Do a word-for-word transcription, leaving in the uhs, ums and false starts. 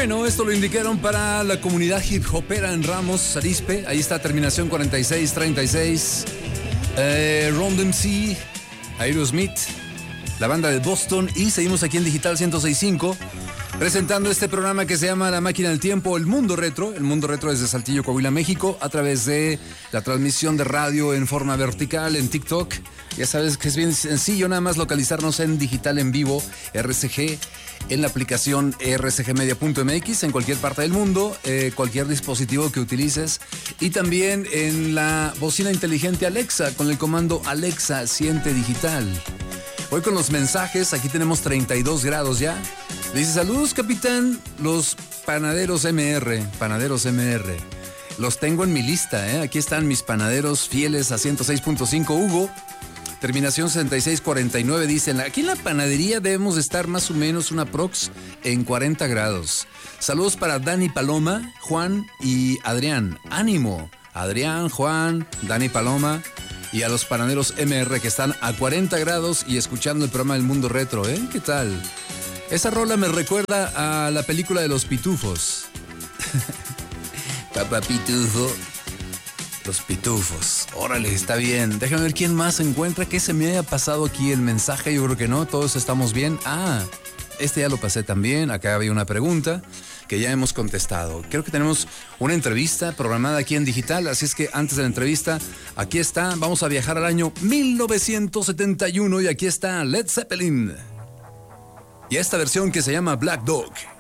Bueno, esto lo indicaron para la comunidad hip hopera en Ramos Arizpe. Ahí está, terminación cuarenta y seis treinta y seis. Eh, Ron D M C, Aerosmith, la banda de Boston. Y seguimos aquí en Digital ciento seis punto cinco presentando este programa que se llama La Máquina del Tiempo, El Mundo Retro. El Mundo Retro desde Saltillo, Coahuila, México, a través de la transmisión de radio en forma vertical en TikTok. Ya sabes que es bien sencillo, nada más localizarnos en Digital en Vivo, R C G, en la aplicación r c g media punto m x en cualquier parte del mundo, eh, cualquier dispositivo que utilices, y también en la bocina inteligente Alexa con el comando Alexa siente digital. Voy con los mensajes, aquí tenemos treinta y dos grados ya. Dice, saludos capitán, los panaderos M R, panaderos M R. Los tengo en mi lista, ¿eh? Aquí están mis panaderos fieles a ciento seis punto cinco, Hugo. Terminación sesenta y seis cuarenta y nueve, dicen, aquí en la panadería debemos de estar más o menos una prox en cuarenta grados. Saludos para Dani Paloma, Juan y Adrián. ¡Ánimo! Adrián, Juan, Dani Paloma y a los panaderos M R que están a cuarenta grados y escuchando el programa del Mundo Retro, ¿eh? ¿Qué tal? Esa rola me recuerda a la película de los pitufos. Papá Pitufo. Los pitufos. Órale, está bien. Déjame ver quién más se encuentra. Que se me haya pasado aquí el mensaje. Yo creo que no. Todos estamos bien. Ah, este ya lo pasé también. Acá había una pregunta que ya hemos contestado. Creo que tenemos una entrevista programada aquí en Digital. Así es que antes de la entrevista, aquí está. Vamos a viajar al año mil novecientos setenta y uno. Y aquí está Led Zeppelin. Y esta versión que se llama Black Dog.